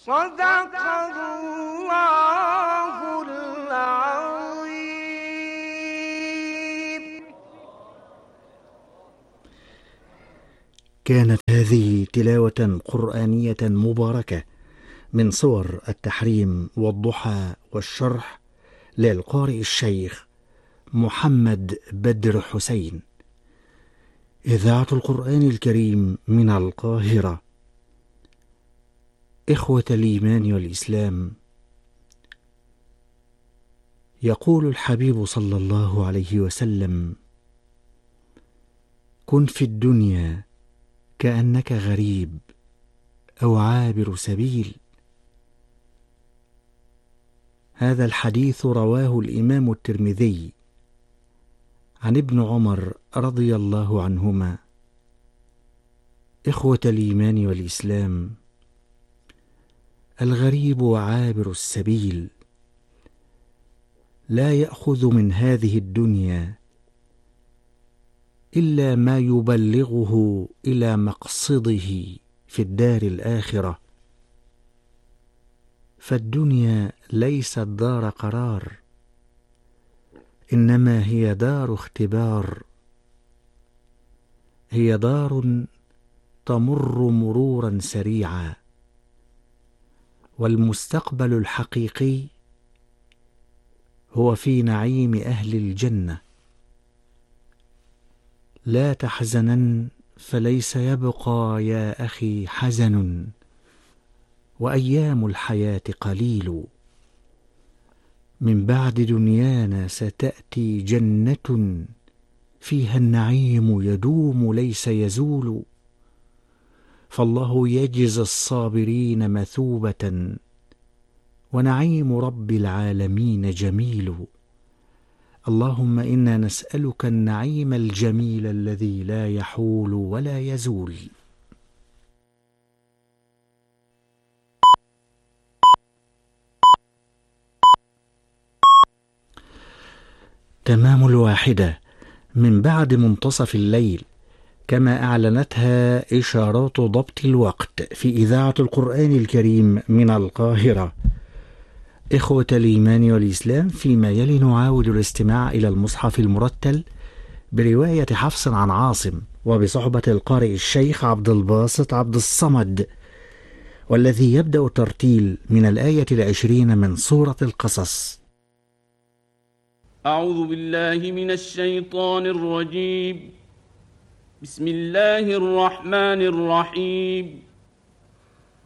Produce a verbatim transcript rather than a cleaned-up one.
صدق الله العظيم. كانت هذه تلاوة قرآنية مباركة من صور التحريم والضحى والشرح للقارئ الشيخ محمد بدر حسين. إذاعة القرآن الكريم من القاهرة. إخوة الإيمان والإسلام، يقول الحبيب صلى الله عليه وسلم: كن في الدنيا كأنك غريب أو عابر سبيل. هذا الحديث رواه الإمام الترمذي عن ابن عمر رضي الله عنهما. إخوة الإيمان والإسلام، الغريب وعابر السبيل لا يأخذ من هذه الدنيا إلا ما يبلغه إلى مقصده في الدار الآخرة، فالدنيا ليست دار قرار، إنما هي دار اختبار، هي دار تمر مرورا سريعا، والمستقبل الحقيقي هو في نعيم أهل الجنة. لا تحزنن فليس يبقى يا أخي حزن، وأيام الحياة قليل. من بعد دنيانا ستأتي جنة فيها النعيم يدوم ليس يزول، فالله يجزي الصابرين مثوبة، ونعيم رب العالمين جميل. اللهم إنا نسألك النعيم الجميل الذي لا يحول ولا يزول. تمام الواحدة من بعد منتصف الليل، كما أعلنتها إشارات ضبط الوقت في إذاعة القرآن الكريم من القاهرة. إخوة الإيمان والإسلام، فيما يلي نعاود الاستماع إلى المصحف المرتل برواية حفص عن عاصم وبصحبة القارئ الشيخ عبد الباسط عبد الصمد، والذي يبدأ الترتيل من الآية العشرين من سورة القصص. أعوذ بالله من الشيطان الرجيم. بسم الله الرحمن الرحيم.